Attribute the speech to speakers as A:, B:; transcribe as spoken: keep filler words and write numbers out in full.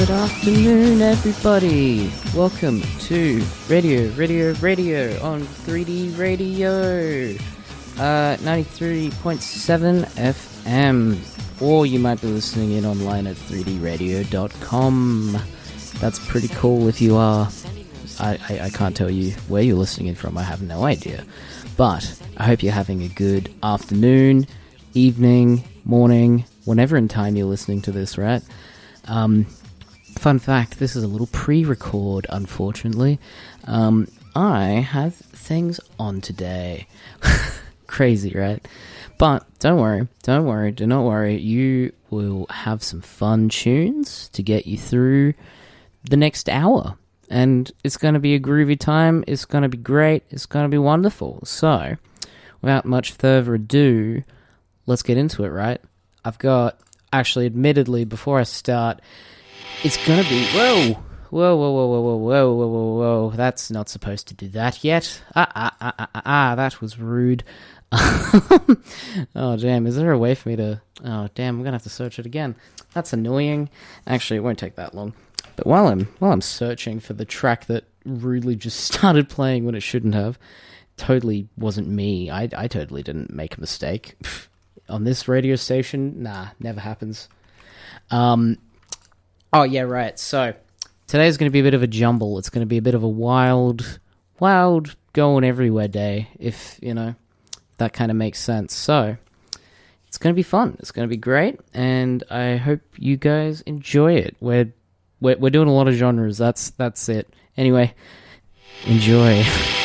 A: Afternoon, everybody. Welcome to Radio, Radio, Radio on three D Radio, uh, ninety-three point seven F M, or you might be listening in online at three d radio dot com. That's pretty cool if you are. I, I, I can't tell you where you're listening in from, I have no idea. But I hope you're having a good afternoon, evening, morning, whenever in time you're listening to this, right? Um... Fun fact, this is a little pre-record, unfortunately. Um, I have things on today. Crazy, right? But don't worry, don't worry, do not worry. You will have some fun tunes to get you through the next hour. And it's going to be a groovy time, it's going to be great, it's going to be wonderful. So, without much further ado, let's get into it, right? I've got, actually, admittedly, before I start... It's gonna be... Whoa! Whoa, whoa, whoa, whoa, whoa, whoa, whoa, whoa, whoa. That's not supposed to do that yet. Ah, ah, ah, ah, ah, ah, that was rude. Oh, damn, is there a way for me to... Oh, damn, I'm gonna have to search it again. That's annoying. Actually, it won't take that long. But while I'm while I'm searching for the track that rudely just started playing when it shouldn't have, totally wasn't me. I, I totally didn't make a mistake. On this radio station, nah, never happens. Um... Oh, yeah, right. So, today's going to be a bit of a jumble. It's going to be a bit of a wild, wild, going everywhere day, if, you know, that kind of makes sense. So, it's going to be fun. It's going to be great, and I hope you guys enjoy it. We're, we're, we're doing a lot of genres. That's, that's it. Anyway, enjoy.